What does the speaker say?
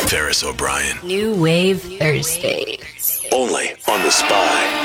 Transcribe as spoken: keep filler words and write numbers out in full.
Ferris O'Brien. New Wave Thursdays. Only on The Spy.